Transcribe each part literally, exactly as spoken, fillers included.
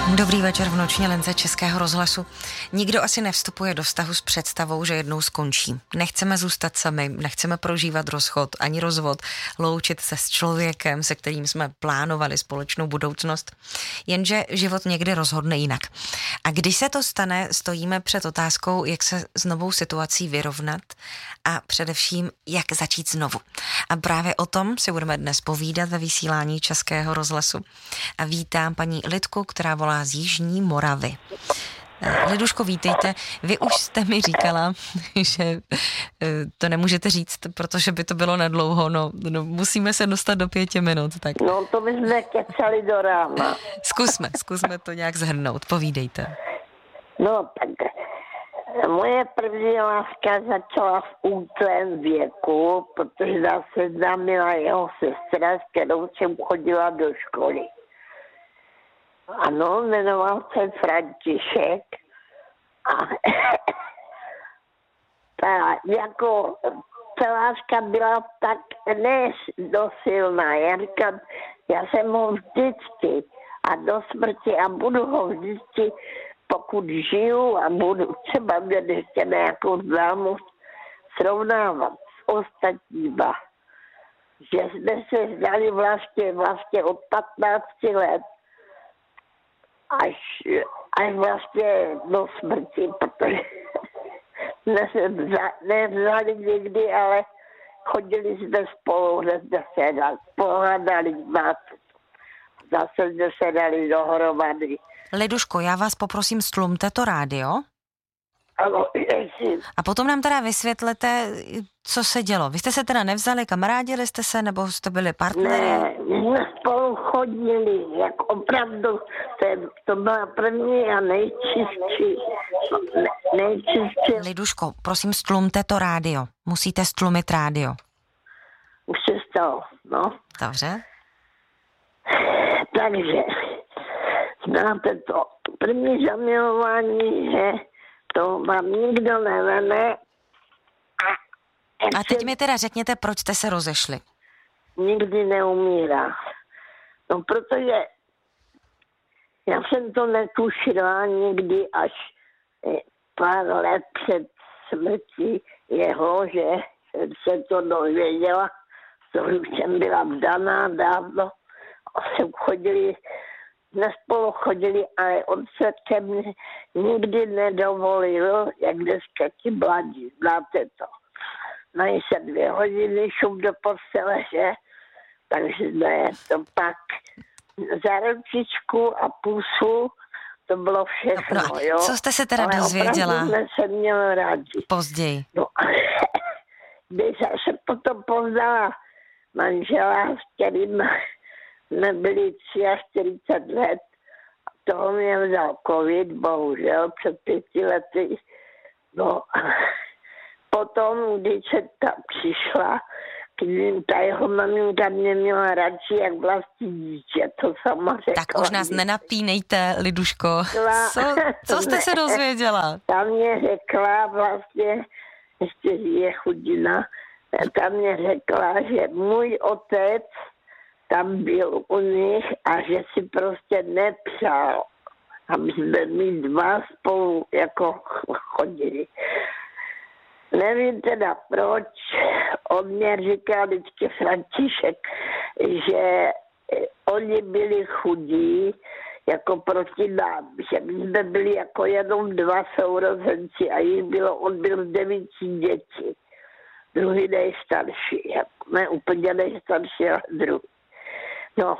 Dobrý večer v noční lince Českého rozhlasu. Nikdo asi nevstupuje do vztahu s představou, že jednou skončí. Nechceme zůstat sami, nechceme prožívat rozchod ani rozvod, loučit se s člověkem, se kterým jsme plánovali společnou budoucnost. Jenže život někdy rozhodne jinak. A když se to stane, stojíme před otázkou, jak se s novou situací vyrovnat a především, jak začít znovu. A právě o tom si budeme dnes povídat ve vysílání Českého rozhlasu. A vítám paní Lidku, která volá z Jižní Moravy. Liduško, vítejte. Vy už jste mi říkala, že to nemůžete říct, protože by to bylo nedlouho. No, no musíme se dostat do pěti minut. Tak. No to bychom kecali do rána. Zkusme, zkusme to nějak shrnout. Povídejte. No tak moje první láska začala v útlém věku, protože nás seznámila jeho sestra, s kterou jsem chodila do školy. Ano, jmenoval se František a ta, jako ta láska byla tak nedosilná. Já říkám, já jsem ho vždycky a do smrti a budu ho vždycky, pokud žiju a budu třeba mět ještě nějakou známost, srovnávat s ostatníma. Že jsme se znali vlastně, vlastně od patnácti let. Až, až vlastně do smrti, protože jsme se nevzali nikdy, ale chodili jsme spolu, že jsme se pohádali nás. Zase jsme se dali dohromady. Liduško, já vás poprosím, stlumte to rádio. Ano, jestli... A potom nám teda vysvětlete, co se dělo. Vy jste se teda nevzali, kamarádili jste se, nebo jste byli partnery? Ne, my jsme spolu chodili, jak opravdu, to, je, to byla první a nejčistší, ne, nejčistší. Liduško, prosím, stlumte to rádio. Musíte stlumit rádio. Už se stalo, no. Dobře. Takže, znáte to, první zamilování, že to vám nikdo neveme. A, a teď mi teda řekněte, proč jste se rozešli. Nikdy neumírá. No, protože já jsem to netušila nikdy až pár let před smrtí jeho, že jsem se to dozvěděla, co už jsem byla vdaná dávno. A jsem chodili, jsme spolu chodili, ale on se ke mně nikdy nedovolil, jak dneska ti mladí, znáte to. Mají se dvě hodiny, šup do postele, že? Takže ne, to pak za ručičku a pusu, to bylo všechno, no, jo. Co jste se teda ale dozvěděla? Ale opravdu jsme se měli rádi. Později. No, když se potom poznala manžela, s kterým jsme byli čtyřicet tři let, toho mě vzal covid, bohužel, před pěti lety. No a potom, když se tam přišla, když ta jeho maminka mě měla radši jak vlastní dítě, to sama řekla. Tak už nás nenapínejte, Liduško. Co, co jste se dozvěděla? Ta mě řekla vlastně, ještě je chudina, ta mě řekla, že můj otec tam byl u nich a že si prostě nepřál, aby jsme my dva spolu jako chodili. Nevím teda proč, on mě říkal vždycky František, že oni byli chudí jako proti nám, že my jsme byli jako jenom dva sourozenci a jich bylo, on byl z devíti dětí. Druhý nejstarší, ne úplně nejstarší, ale druhý. No,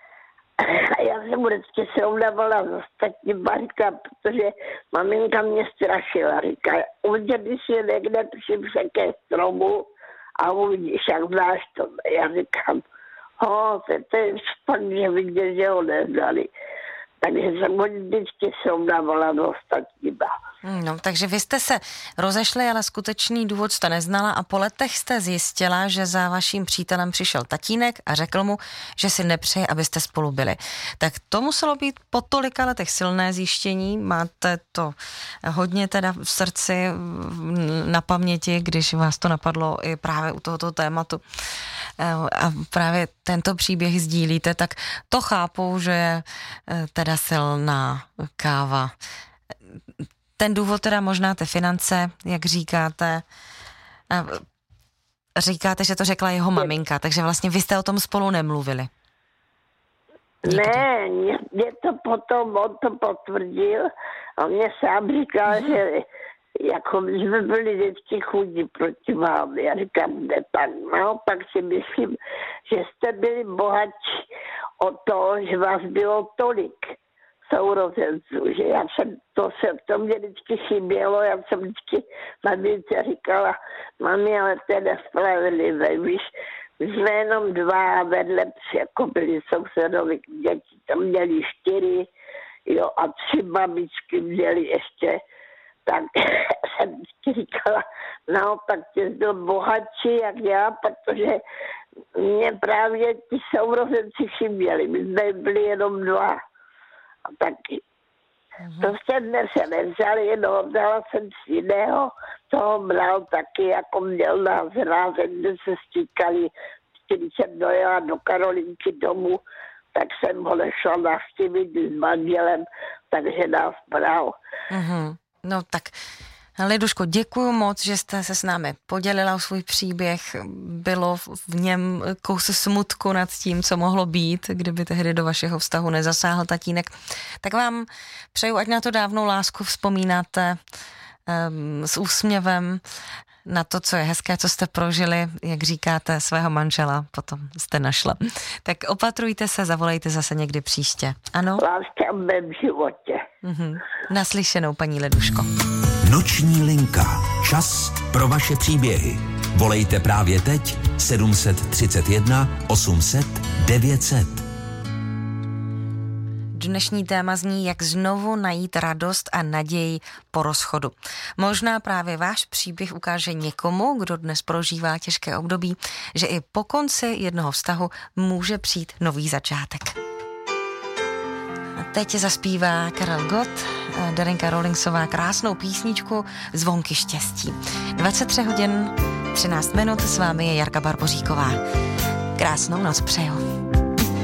a já jsem vždycky srovnávala s ostatníma, říkám, protože maminka mě strašila, říká, udělí si někde při ke stromu a uvidíš, jak znáš to. Já říkám, ho, to, to je špatně vidět, že ho neznali. Takže jsem ho vždycky srovnávala s ostatníma. No, takže vy jste se rozešli, ale skutečný důvod jste neznala a po letech jste zjistila, že za vaším přítelem přišel tatínek a řekl mu, že si nepřeje, abyste spolu byli. Tak to muselo být po tolika letech silné zjištění, máte to hodně teda v srdci, na paměti, když vás to napadlo i právě u tohoto tématu. a právě tento příběh sdílíte, tak to chápu, že je teda silná káva. Ten důvod teda možná ty finance, jak říkáte, říkáte, že to řekla jeho maminka, takže vlastně vy jste o tom spolu nemluvili. Nikdy. Ne, mě, mě to potom, on to potvrdil a mě sám říkal, mm. že jako my jsme byli vždycky chudí proti vám. Já říkám, ne, tak naopak si myslím, že jste byli bohatší o to, že vás bylo tolik sourozenců, že já jsem, to se v tom mě vždycky chybělo, já jsem vždycky mamince říkala, mami, ale to je nespravedlivé, víš, my jsme jenom dva vedle, jako byli sousedovi děti, tam měli čtyři, jo, a tři babičky měli ještě, tak jsem vždycky říkala, naopak ty byl bohatší jak já, protože mě právě ti sourozenci chyběli, my jsme byli jenom dva. A taky. Mm-hmm. Prostě dnes se nevzali, jenom dala jsem si jiného, toho bral taky, jako měl nás rázen, kde se stýkali, když jsem dojela do Karolinky domů, tak jsem ho nešla navštívit s manželem, takže nás bral. Mm-hmm. No tak, Liduško, děkuju moc, že jste se s námi podělila o svůj příběh. Bylo v něm kus smutku nad tím, co mohlo být, kdyby tehdy do vašeho vztahu nezasáhl tatínek. Tak vám přeju, ať na to dávnou lásku vzpomínáte um, s úsměvem na to, co je hezké, co jste prožili, jak říkáte, svého manžela potom jste našla. Tak opatrujte se, zavolejte zase někdy příště. Ano? Láska v mém životě. Mhm. Naslyšenou, paní Liduško. Noční linka. Čas pro vaše příběhy. Volejte právě teď sedm tři jedna osm set devět set. Dnešní téma zní, jak znovu najít radost a naději po rozchodu. Možná právě váš příběh ukáže někomu, kdo dnes prožívá těžké období, že i po konci jednoho vztahu může přijít nový začátek. A teď zaspívá Karel Gott, Darinka Rawlingsová krásnou písničku Zvonky štěstí. dvacet tři hodin třináct minut, s vámi je Jarka Barboříková. Krásnou noc přeju.